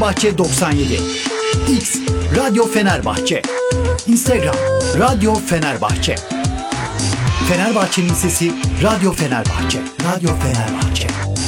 Bahçe 97. X Radyo Fenerbahçe. Instagram Radyo Fenerbahçe. Fenerbahçe'nin sesi Radyo Fenerbahçe. Radyo Fenerbahçe.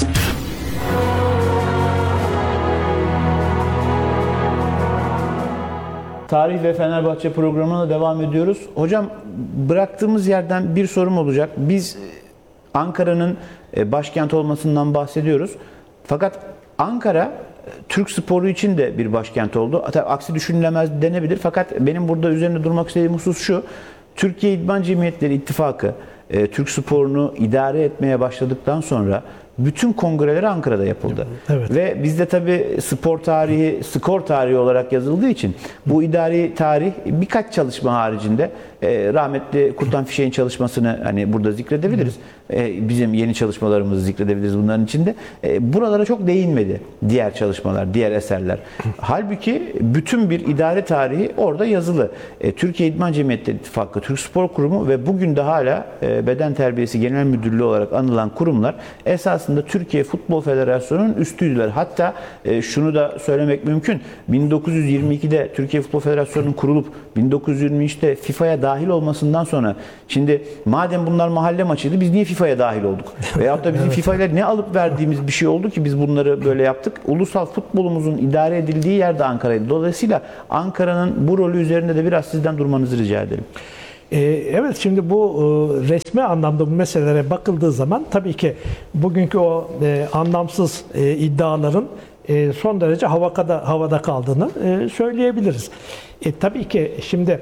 Tarih ve Fenerbahçe programına devam ediyoruz. Hocam, bıraktığımız yerden bir sorum olacak. Biz Ankara'nın başkent olmasından bahsediyoruz. Fakat Ankara Türk sporu için de bir başkent oldu. Tabii aksi düşünülemez denebilir. Fakat benim burada üzerinde durmak istediğim husus şu. Türkiye İdman Cemiyetleri İttifakı Türk sporunu idare etmeye başladıktan sonra bütün kongreler Ankara'da yapıldı. Evet. Ve bizde tabii spor tarihi, skor tarihi olarak yazıldığı için bu idari tarih birkaç çalışma haricinde rahmetli Kurtan Fişek'in çalışmasını hani burada zikredebiliriz. Bizim yeni çalışmalarımızı zikredebiliriz bunların içinde. Buralara çok değinmedi diğer çalışmalar, diğer eserler. Halbuki bütün bir idare tarihi orada yazılı. Türkiye İdman Cemiyetleri İttifakı, Türk Spor Kurumu ve bugün de hala Beden Terbiyesi Genel Müdürlüğü olarak anılan kurumlar esasında Türkiye Futbol Federasyonu'nun üstüydüler. Hatta şunu da söylemek mümkün. 1922'de Türkiye Futbol Federasyonu'nun kurulup 1923'te FIFA'ya dahil olmasından sonra, şimdi madem bunlar mahalle maçıydı, biz niye FIFA'ya dahil olduk? Veyahut da bizim FIFA ile ne alıp verdiğimiz bir şey oldu ki biz bunları böyle yaptık? Ulusal futbolumuzun idare edildiği yer de Ankara'ydı. Dolayısıyla Ankara'nın bu rolü üzerinde de biraz sizden durmanızı rica ederim. Evet, şimdi bu resmi anlamda bu meselelere bakıldığı zaman tabii ki bugünkü o anlamsız iddiaların son derece havada kaldığını söyleyebiliriz. Tabii ki şimdi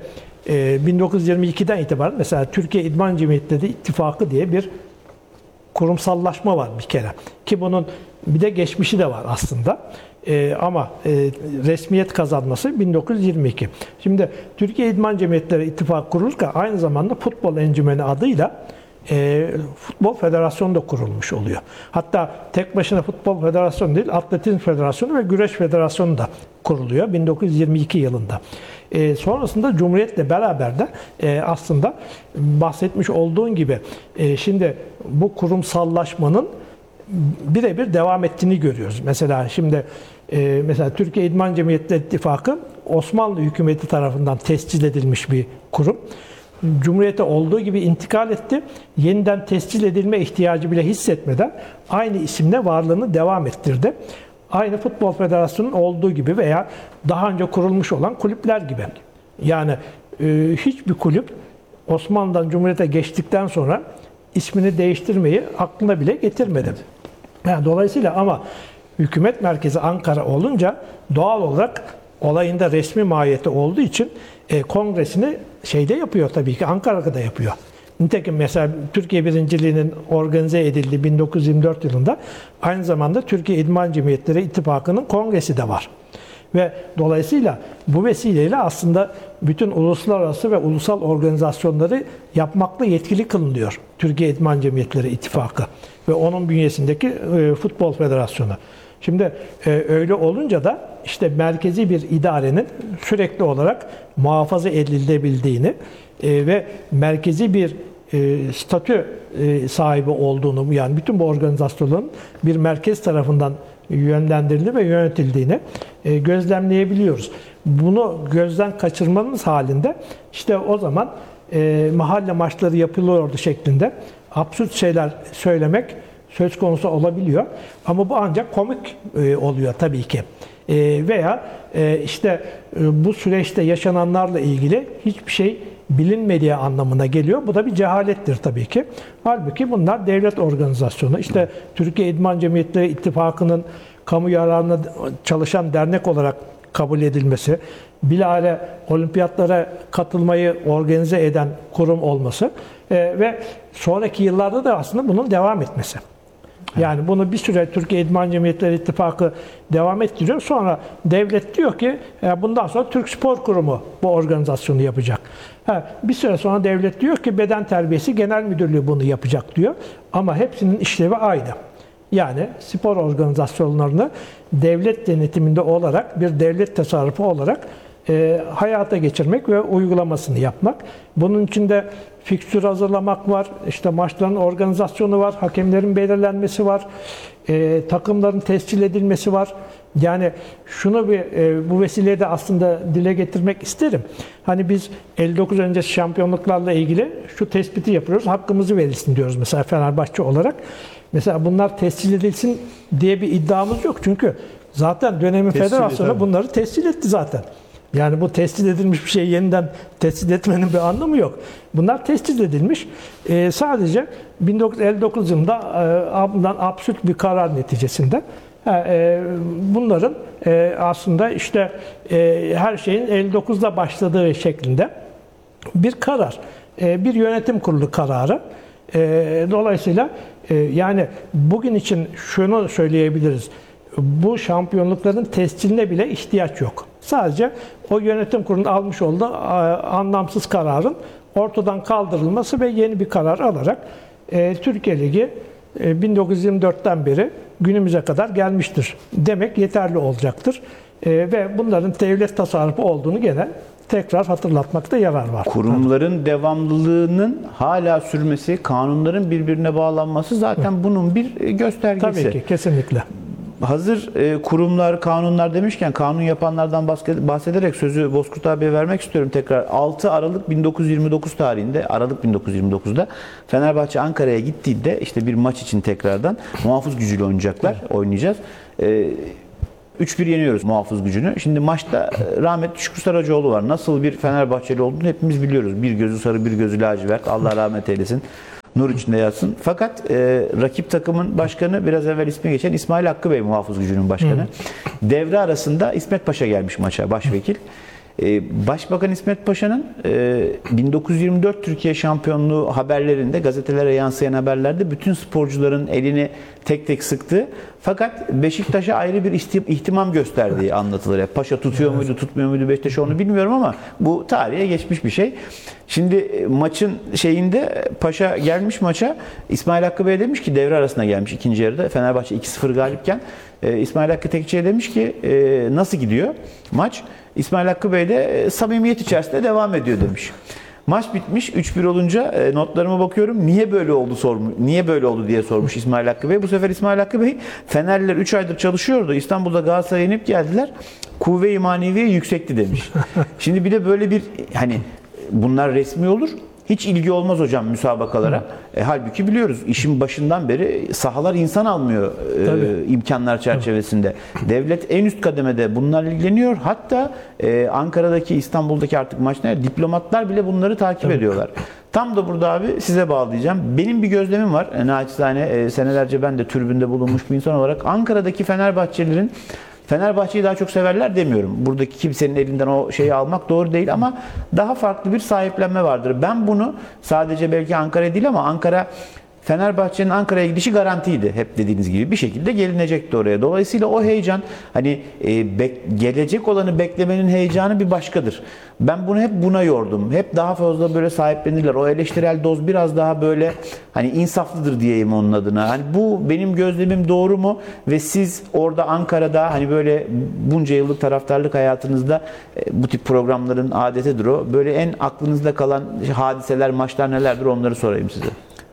1922'den itibaren mesela Türkiye İdman Cemiyetleri İttifakı diye bir kurumsallaşma var bir kere. Ki bunun bir de geçmişi de var aslında. Ama resmiyet kazanması 1922. Şimdi Türkiye İdman Cemiyetleri İttifakı kurulurken aynı zamanda Futbol Encümeni adıyla Futbol Federasyonu da kurulmuş oluyor. Hatta tek başına Futbol Federasyonu değil, Atletizm Federasyonu ve Güreş Federasyonu da kuruluyor 1922 yılında. Sonrasında Cumhuriyet'le beraber de aslında bahsetmiş olduğun gibi şimdi bu kurumsallaşmanın birebir devam ettiğini görüyoruz. Mesela şimdi Türkiye İdman Cemiyetleri İttifakı Osmanlı hükümeti tarafından tescil edilmiş bir kurum. Cumhuriyete olduğu gibi intikal etti. Yeniden tescil edilme ihtiyacı bile hissetmeden aynı isimle varlığını devam ettirdi. Aynı Futbol Federasyonu'nun olduğu gibi veya daha önce kurulmuş olan kulüpler gibi. Yani hiçbir kulüp Osmanlı'dan Cumhuriyete geçtikten sonra ismini değiştirmeyi aklına bile getirmedi. Yani dolayısıyla ama hükümet merkezi Ankara olunca doğal olarak olayında resmi mahiyeti olduğu için kongresini şeyde yapıyor tabii ki, Ankara'da yapıyor. Nitekim mesela Türkiye Birinciliği'nin organize edildiği 1924 yılında aynı zamanda Türkiye İdman Cemiyetleri İttifakı'nın kongresi de var. Ve dolayısıyla bu vesileyle aslında bütün uluslararası ve ulusal organizasyonları yapmakla yetkili kılınıyor Türkiye İdman Cemiyetleri İttifakı ve onun bünyesindeki Futbol Federasyonu. Şimdi öyle olunca da işte merkezi bir idarenin sürekli olarak muhafaza edilebildiğini ve merkezi bir statü sahibi olduğunu, yani bütün bu organizasyonların bir merkez tarafından yönlendirildiği ve yönetildiğini gözlemleyebiliyoruz. Bunu gözden kaçırmamız halinde işte o zaman mahalle maçları yapılıyordu şeklinde absürt şeyler söylemek söz konusu olabiliyor. Ama bu ancak komik oluyor tabii ki. Veya işte bu süreçte yaşananlarla ilgili hiçbir şey bilinmediği anlamına geliyor. Bu da bir cehalettir tabii ki. Halbuki bunlar devlet organizasyonu. İşte Türkiye İdman Cemiyetleri İttifakı'nın kamu yararına çalışan dernek olarak kabul edilmesi, bilahare olimpiyatlara katılmayı organize eden kurum olması ve sonraki yıllarda da aslında bunun devam etmesi. Yani bunu bir süre Türkiye İdman Cemiyetleri İttifakı devam ettiriyor. Sonra devlet diyor ki bundan sonra Türk Spor Kurumu bu organizasyonu yapacak. Bir süre sonra devlet diyor ki Beden Terbiyesi Genel Müdürlüğü bunu yapacak diyor. Ama hepsinin işlevi aynı. Yani spor organizasyonlarını devlet denetiminde olarak, bir devlet tasarrufu olarak hayata geçirmek ve uygulamasını yapmak. Bunun içinde fikstür hazırlamak var, işte maçların organizasyonu var, hakemlerin belirlenmesi var, takımların tescil edilmesi var. Yani şunu bu vesileyle aslında dile getirmek isterim. Hani biz 59 öncesi şampiyonluklarla ilgili şu tespiti yapıyoruz. Hakkımızı verilsin diyoruz mesela Fenerbahçe olarak. Mesela bunlar tescil edilsin diye bir iddiamız yok. Çünkü zaten dönemin federasyonu bunları tescil etti zaten. Yani bu tescil edilmiş bir şeyi yeniden tescil etmenin bir anlamı yok. Bunlar tescil edilmiş. Sadece 1959 yılında bundan absürt bir karar neticesinde bunların aslında işte her şeyin 59'da başladığı şeklinde bir karar. Bir yönetim kurulu kararı. Dolayısıyla yani bugün için şunu söyleyebiliriz. Bu şampiyonlukların tesciline bile ihtiyaç yok. Sadece o yönetim kurulunun almış olduğu anlamsız kararın ortadan kaldırılması ve yeni bir karar alarak Türkiye Ligi 1924'ten beri günümüze kadar gelmiştir demek yeterli olacaktır. Ve bunların devlet tasarrufu olduğunu gene tekrar hatırlatmakta yarar var. Kurumların devamlılığının hala sürmesi, kanunların birbirine bağlanması zaten bunun bir göstergesi. Tabii ki, kesinlikle. Hazır kurumlar, kanunlar demişken kanun yapanlardan bahsederek sözü Bozkurt abiye vermek istiyorum tekrar. 6 Aralık 1929 tarihinde, Aralık 1929'da Fenerbahçe Ankara'ya gittiğinde işte bir maç için tekrardan muhafız gücüyle oynayacağız. 3-1 yeniyoruz muhafız gücünü. Şimdi maçta rahmetli Şükrü Saracoğlu var. Nasıl bir Fenerbahçeli olduğunu hepimiz biliyoruz. Bir gözü sarı, bir gözü lacivert. Allah rahmet eylesin. Nur içinde yatsın. Fakat rakip takımın başkanı, biraz evvel ismi geçen İsmail Hakkı Bey muhafız gücünün başkanı. Devre arasında İsmet Paşa gelmiş maça, başvekil. Başbakan İsmet Paşa'nın 1924 Türkiye şampiyonluğu haberlerinde, gazetelere yansıyan haberlerde bütün sporcuların elini tek tek sıktı. Fakat Beşiktaş'a ayrı bir ihtimam gösterdiği anlatılır. Paşa tutuyor muydu, tutmuyor muydu Beşiktaş'ı onu bilmiyorum ama bu tarihe geçmiş bir şey. Şimdi maçın şeyinde Paşa gelmiş maça. İsmail Hakkı Bey demiş ki, devre arasına gelmiş ikinci yarıda. Fenerbahçe 2-0 galipken İsmail Hakkı Tekçi'ye demiş ki nasıl gidiyor maç? İsmail Hakkı Bey de samimiyet içerisinde devam ediyor demiş. Maç bitmiş 3-1 olunca notlarıma bakıyorum. Niye böyle oldu diye sormuş İsmail Hakkı Bey. Bu sefer İsmail Hakkı Bey, Fenerliler 3 aydır çalışıyordu. İstanbul'da Galatasaray'a yenip geldiler. Kuvve-i maneviye yüksekti demiş. Şimdi bir de böyle bir, hani bunlar resmi olur. Hiç ilgi olmaz hocam müsabakalara. Halbuki biliyoruz işin başından beri sahalar insan almıyor imkanlar çerçevesinde. Devlet en üst kademede bunlarla ilgileniyor. Hatta Ankara'daki, İstanbul'daki artık maçlar, diplomatlar bile bunları takip ediyorlar. Tam da burada abi size bağlayacağım. Benim bir gözlemim var. Naçizane senelerce ben de tribünde bulunmuş bir insan olarak Ankara'daki Fenerbahçelilerin Fenerbahçe'yi daha çok severler demiyorum. Buradaki kimsenin elinden o şeyi almak doğru değil ama daha farklı bir sahiplenme vardır. Ben bunu sadece belki Ankara değil ama Fenerbahçe'nin Ankara'ya gidişi garantiydi. Hep dediğiniz gibi bir şekilde gelinecekti oraya. Dolayısıyla o heyecan, hani gelecek olanı beklemenin heyecanı bir başkadır. Ben bunu hep buna yordum. Hep daha fazla böyle sahiplenirler. O eleştirel doz biraz daha böyle hani insaflıdır diyeyim onun adına. Hani bu benim gözlemim doğru mu? Ve siz orada Ankara'da hani böyle bunca yıllık taraftarlık hayatınızda bu tip programların adetidir o. Böyle en aklınızda kalan hadiseler, maçlar nelerdir onları sorayım size.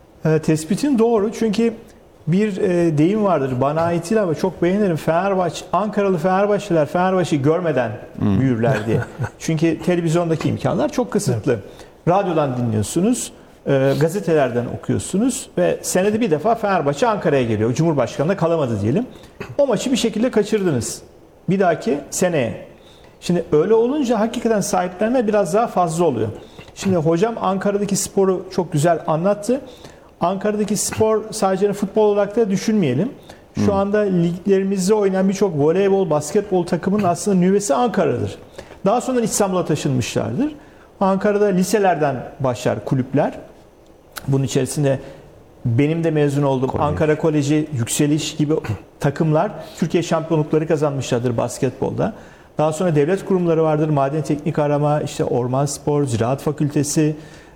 Tespitin doğru çünkü bir deyim vardır bana ait değil ama çok beğenirim. Ankaralı Fenerbahçeliler Fenerbahçe'yi görmeden büyürler diye. Çünkü televizyondaki imkanlar çok kısıtlı. Radyodan dinliyorsunuz, gazetelerden okuyorsunuz ve senede bir defa Fenerbahçe Ankara'ya geliyor. Cumhurbaşkanı'na kalamadı diyelim. O maçı bir şekilde kaçırdınız. Bir dahaki seneye. Şimdi öyle olunca hakikaten sahiplenme biraz daha fazla oluyor. Şimdi hocam Ankara'daki sporu çok güzel anlattı. Ankara'daki spor sadece futbol olarak da düşünmeyelim. Şu anda liglerimizde oynayan birçok voleybol, basketbol takımının aslında nüvesi Ankara'dır. Daha sonra İstanbul'a taşınmışlardır. Ankara'da liselerden başlar kulüpler. Bunun içerisinde benim de mezun olduğum Ankara Koleji, Yükseliş gibi takımlar Türkiye şampiyonlukları kazanmışlardır basketbolda. Daha sonra devlet kurumları vardır. Maden Teknik Arama, işte Orman Spor, Ziraat Fakültesi,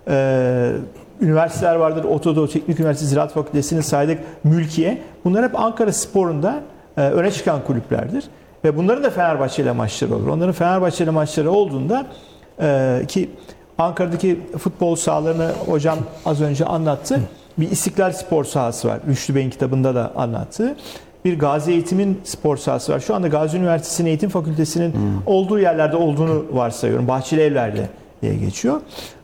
üniversiteler vardır. Otodo Teknik Üniversitesi, Ziraat Fakültesi'ni saydık, Mülkiye. Bunlar hep Ankara sporunda öne çıkan kulüplerdir. Ve bunların da Fenerbahçe ile maçları olur. Onların Fenerbahçe ile maçları olduğunda ki Ankara'daki futbol sahalarını hocam az önce anlattı. Bir İstiklal Spor sahası var. Rüştü Bey'in kitabında da anlattı. bir Gazi Eğitim'in spor sahası var. Şu anda Gazi Üniversitesi'nin eğitim fakültesinin olduğu yerlerde olduğunu varsayıyorum. Bahçeli Evler'de diye geçiyor.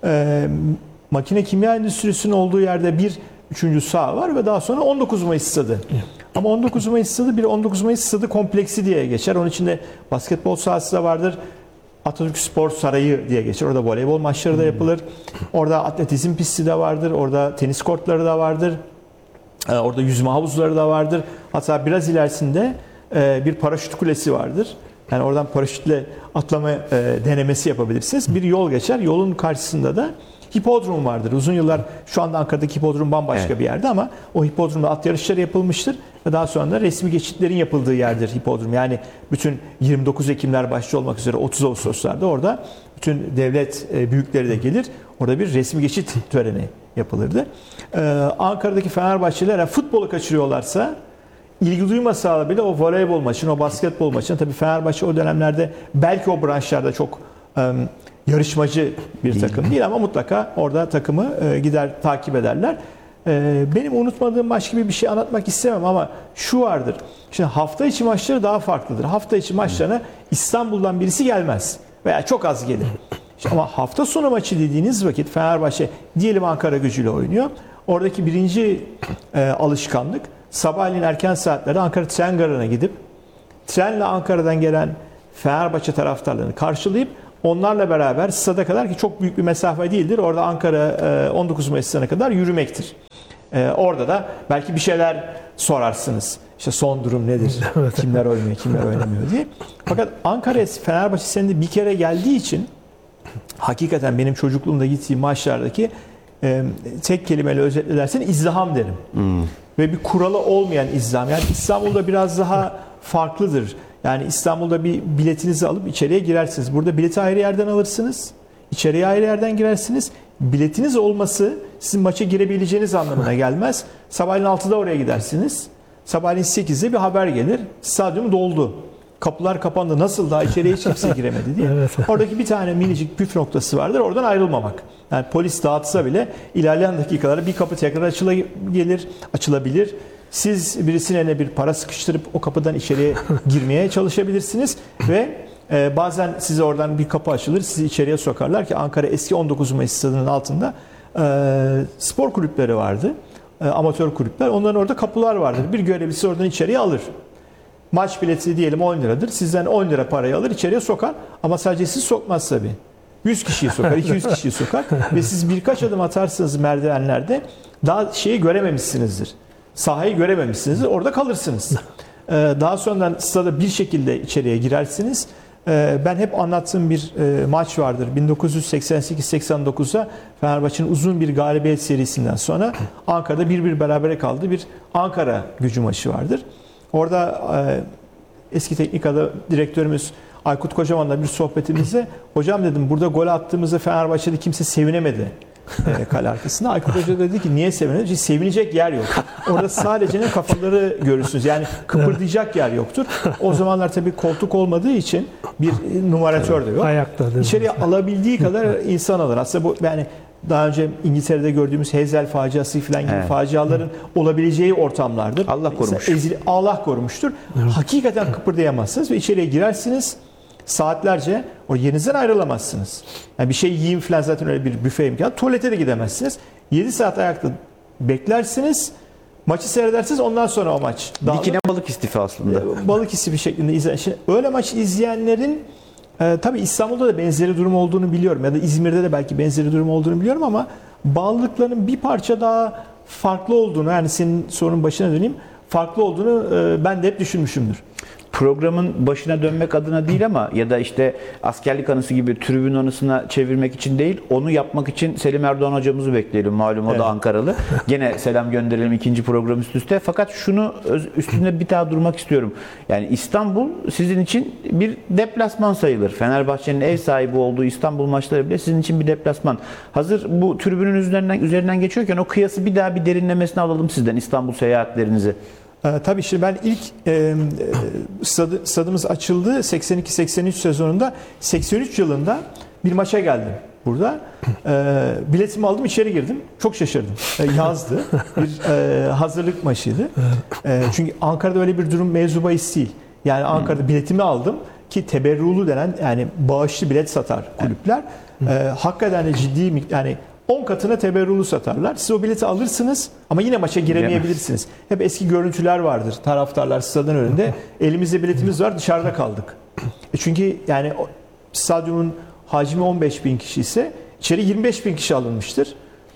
Makine kimya endüstrisinin olduğu yerde bir üçüncü saha var ve daha sonra 19 Mayıs stadı. Ama 19 Mayıs stadı bir 19 Mayıs stadı kompleksi diye geçer. Onun içinde basketbol sahası da vardır. Atatürk Spor Sarayı diye geçer. Orada voleybol maçları da yapılır. Orada atletizm pisti de vardır. Orada tenis kortları da vardır. Orada yüzme havuzları da vardır. Hatta biraz ilerisinde bir paraşüt kulesi vardır. Yani oradan paraşütle atlama denemesi yapabilirsiniz. Bir yol geçer. Yolun karşısında da hipodrom vardır. Uzun yıllar şu anda Ankara'daki hipodrom bambaşka bir yerde ama o hipodromda at yarışları yapılmıştır ve daha sonra da resmi geçitlerin yapıldığı yerdir hipodrom. Yani bütün 29 Ekimler başta olmak üzere 30 Ağustos'larda orada bütün devlet büyükleri de gelir. Orada bir resmi geçit töreni yapılırdı. Ankara'daki Fenerbahçeliler futbolu kaçırıyorlarsa ilgi duymasa bile o voleybol maçını, o basketbol maçını, tabii Fenerbahçe o dönemlerde belki o branşlarda çok yarışmacı bir takım değil ama mutlaka orada takımı gider takip ederler. Benim unutmadığım maç gibi bir şey anlatmak istemem ama şu vardır. Şimdi hafta içi maçları daha farklıdır. Hafta içi maçlarına İstanbul'dan birisi gelmez veya çok az gelir. Ama hafta sonu maçı dediğiniz vakit Fenerbahçe diyelim Ankara Gücü'yle oynuyor. Oradaki birinci alışkanlık sabahleyin erken saatlerde Ankara Tren Garı'na gidip trenle Ankara'dan gelen Fenerbahçe taraftarlarını karşılayıp onlarla beraber stada kadar, ki çok büyük bir mesafe değildir. Orada Ankara 19 Mayıs'ına kadar yürümektir. Orada da belki bir şeyler sorarsınız. İşte son durum nedir? Kimler oynuyor, kimler oynamıyor diye. Fakat Ankara'ya Fenerbahçe senede bir kere geldiği için hakikaten benim çocukluğumda gittiğim maçlardaki tek kelimeyle özetlersen izdiham derim. Ve bir kuralı olmayan izdiham. Yani İstanbul'da biraz daha farklıdır. Yani İstanbul'da bir biletinizi alıp içeriye girersiniz. Burada bileti ayrı yerden alırsınız. İçeriye ayrı yerden girersiniz. Biletiniz olması sizin maça girebileceğiniz anlamına gelmez. Sabahleyin 6'da oraya gidersiniz. Sabahleyin 8'de bir haber gelir. Stadyum doldu. Kapılar kapandı. Nasıl daha içeriye hiç kimse giremedi diye. Evet. Oradaki bir tane minicik püf noktası vardır. Oradan ayrılmamak. Yani polis dağıtsa bile ilerleyen dakikalarda bir kapı tekrar açılabilir. Siz birisine eline bir para sıkıştırıp o kapıdan içeriye girmeye çalışabilirsiniz ve bazen size oradan bir kapı açılır, sizi içeriye sokarlar ki Ankara eski 19 Mayıs stadının altında spor kulüpleri vardı, amatör kulüpler. Onların orada kapılar vardır. Bir görevlisi oradan içeriye alır. Maç bileti diyelim 10 liradır. Sizden 10 lira parayı alır, içeriye sokar ama sadece siz sokmaz tabii. 100 kişiyi sokar, 200 kişiyi sokar ve siz birkaç adım atarsınız merdivenlerde daha şeyi görememişsinizdir. Sahayı görememişsinizdir. Orada kalırsınız. Daha sonradan stada bir şekilde içeriye girersiniz. Ben hep anlattığım bir maç vardır. 1988-89'da Fenerbahçe'nin uzun bir galibiyet serisinden sonra Ankara'da 1-1 berabere kaldığı bir Ankara Gücü maçı vardır. Orada eski teknik direktörümüz Aykut Kocaman'la bir sohbetimizde hocam dedim burada gol attığımızda Fenerbahçe'de kimse sevinemedi kale arkasında. Aykut Hoca dedi ki niye sevinemedi? Çünkü sevinecek yer yok. Orada sadece kafaları görürsünüz. Yani kıpırdayacak yer yoktur. O zamanlar tabii koltuk olmadığı için bir numaratör de yok. Ayakta. İçeriye alabildiği kadar insan alır. Aslında bu yani daha önce İngiltere'de gördüğümüz Heysel faciası falan gibi faciaların olabileceği ortamlardır. Allah korumuş. Allah korumuştur. Hakikaten kıpırdayamazsınız ve içeriye girersiniz. Saatlerce o yerinizden ayrılamazsınız. Yani bir şey yiyin falan zaten öyle bir büfe imkanı. Tuvalete de gidemezsiniz. 7 saat ayakta beklersiniz. Maçı seyredersiniz. Ondan sonra o maç dağılır. Dikine balık istifi aslında. Balık istifi şeklinde izler. Şimdi öyle maç izleyenlerin tabii İstanbul'da da benzeri durum olduğunu biliyorum. Ya da İzmir'de de belki benzeri durum olduğunu biliyorum ama bağlılıkların bir parça daha farklı olduğunu, yani senin sorunun başına döneyim, farklı olduğunu ben de hep düşünmüşümdür. Programın başına dönmek adına değil ama ya da işte askerlik anısı gibi tribün anısına çevirmek için değil, onu yapmak için Selim Erdoğan hocamızı bekleyelim. Malum o da Ankaralı. Gene selam gönderelim ikinci program üst üste. Fakat şunu üstünde bir daha durmak istiyorum. Yani İstanbul sizin için bir deplasman sayılır. Fenerbahçe'nin ev sahibi olduğu İstanbul maçları bile sizin için bir deplasman. Hazır bu tribünün üzerinden geçiyorken o kıyası bir daha bir derinlemesine alalım sizden, İstanbul seyahatlerinizi. Tabii şimdi ben ilk stadımız açıldı 82-83 sezonunda, 83 yılında bir maça geldim burada. Biletimi aldım, içeri girdim. Çok şaşırdım. Yazdı. Bir hazırlık maçıydı. Çünkü Ankara'da öyle bir durum mevzu bahis değil. Yani Ankara'da biletimi aldım ki teberrulu denen, yani bağışlı bilet satar kulüpler. Hakikaten de ciddi, yani 10 katına teberrulu satarlar. Siz o bileti alırsınız ama yine maça giremeyebilirsiniz. Hep eski görüntüler vardır. Taraftarlar stadın önünde. Elimizde biletimiz var, dışarıda kaldık. Çünkü yani stadyumun hacmi 15 bin kişi ise içeri 25 bin kişi alınmıştır.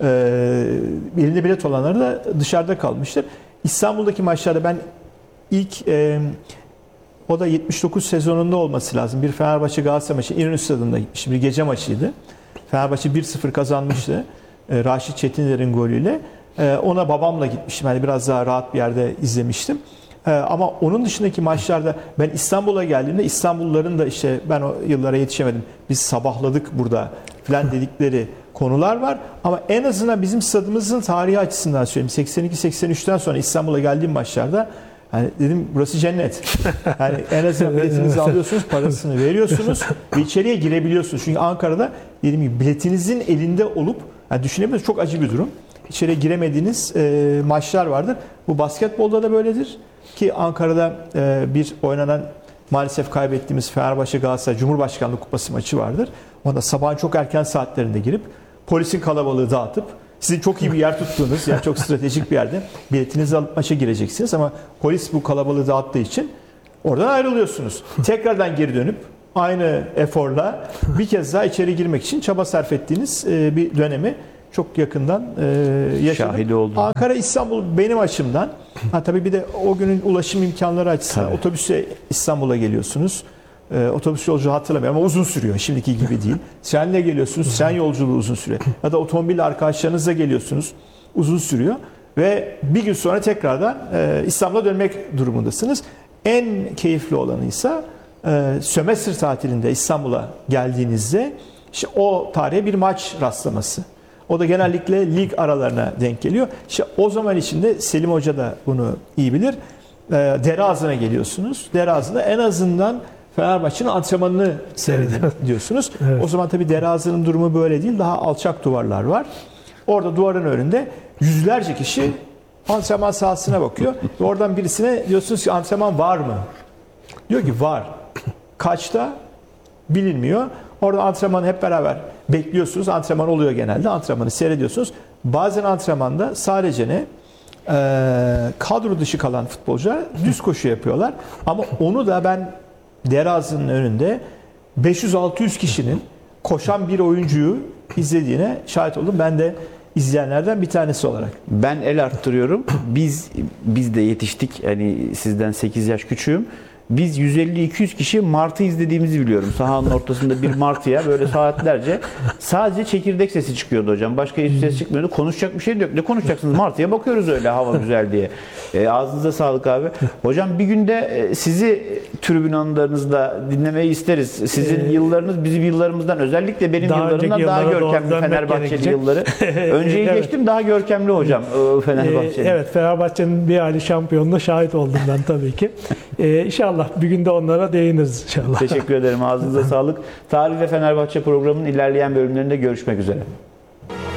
Elinde bilet olanları da dışarıda kalmıştır. İstanbul'daki maçlarda ben ilk o da 79 sezonunda olması lazım. Bir Fenerbahçe Galatasaray maçı İnönü Stadı'nda gitmiştim. Bir gece maçıydı. Fenerbahçe 1-0 kazanmıştı. Raşit Çetiner'in golüyle. Ona babamla gitmiştim. Yani biraz daha rahat bir yerde izlemiştim. Ama onun dışındaki maçlarda ben İstanbul'a geldiğimde İstanbulluların da işte ben o yıllara yetişemedim. Biz sabahladık burada falan dedikleri konular var. Ama en azından bizim stadımızın tarihi açısından söyleyeyim. 82-83'ten sonra İstanbul'a geldiğim maçlarda yani dedim burası cennet. Yani en azından biletinizi alıyorsunuz, parasını veriyorsunuz ve içeriye girebiliyorsunuz. Çünkü Ankara'da dediğim gibi biletinizin elinde olup, yani düşünebilirsiniz, çok acı bir durum. İçeriye giremediğiniz maçlar vardır. Bu basketbolda da böyledir. Ki Ankara'da bir oynanan, maalesef kaybettiğimiz Fenerbahçe Galatasaray Cumhurbaşkanlığı Kupası maçı vardır. Onda sabahın çok erken saatlerinde girip polisin kalabalığı dağıtıp sizin çok iyi bir yer tuttuğunuz, yani çok stratejik bir yerde biletinizi alıp maça gireceksiniz ama polis bu kalabalığı dağıttığı için oradan ayrılıyorsunuz. Tekrardan geri dönüp aynı eforla bir kez daha içeri girmek için çaba sarf ettiğiniz bir dönemi çok yakından yaşadım. Şahidi oldum. Ankara, İstanbul benim açımdan. Tabii bir de o günün ulaşım imkanları açısından Tabii. otobüse İstanbul'a geliyorsunuz. Otobüs yolculuğu hatırlamıyorum ama uzun sürüyor. Şimdiki gibi değil. Trenle geliyorsunuz. Tren yolculuğu uzun sürüyor. Ya da otomobille arkadaşlarınızla geliyorsunuz. Uzun sürüyor. Ve bir gün sonra tekrardan İstanbul'a dönmek durumundasınız. En keyifli olanı ise sömestr tatilinde İstanbul'a geldiğinizde işte o tarihe bir maç rastlaması. O da genellikle lig aralarına denk geliyor. İşte o zaman içinde Selim Hoca da bunu iyi bilir. Dere ağzına geliyorsunuz. Dere ağzında en azından Fenerbahçe'nin antrenmanını seyredin diyorsunuz. Evet. O zaman tabii dere ağzının durumu böyle değil. Daha alçak duvarlar var. Orada duvarın önünde yüzlerce kişi antrenman sahasına bakıyor. Ve oradan birisine diyorsunuz ki antrenman var mı? Diyor ki var. Kaçta? Bilinmiyor. Orada antrenmanı hep beraber bekliyorsunuz. Antrenman oluyor genelde. Antrenmanı seyrediyorsunuz. Bazen antrenmanda sadece kadro dışı kalan futbolcular düz koşu yapıyorlar. Ama onu da ben Derazı'nın önünde 500-600 kişinin koşan bir oyuncuyu izlediğine şahit oldum. Ben de izleyenlerden bir tanesi olarak. Ben el arttırıyorum. Biz de yetiştik. Hani sizden 8 yaş küçüğüm. Biz 150-200 kişi martı izlediğimizi biliyorum. Sahanın ortasında bir martıya böyle saatlerce sadece çekirdek sesi çıkıyordu hocam. Başka hiçbir ses çıkmıyordu. Konuşacak bir şey de yok. Ne konuşacaksınız? Martıya bakıyoruz öyle hava güzel diye. Ağzınıza sağlık abi. Hocam bir günde sizi tribün anılarınızda dinlemeyi isteriz. Sizin yıllarınız bizim yıllarımızdan, özellikle benim Daha yıllarımdan önceki daha yıllara doğru görkemli dönmek Fenerbahçeli gerekecek. yılları. Önceyi Evet. geçtim, daha görkemli hocam Fenerbahçeli. Evet, Fenerbahçe'nin bir hali şampiyonluğuna şahit oldum ben tabii ki. İnşallah bir gün de onlara değiniriz inşallah. Teşekkür ederim. Ağzınıza sağlık. Tarih ve Fenerbahçe programının ilerleyen bölümlerinde görüşmek üzere.